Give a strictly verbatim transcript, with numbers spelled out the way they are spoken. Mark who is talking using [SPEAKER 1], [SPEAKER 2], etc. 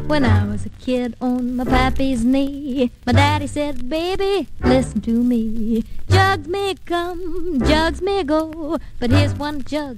[SPEAKER 1] When I was a kid on my pappy's knee, my daddy said, baby, listen to me. Jugs may come, jugs may go, but here's one jug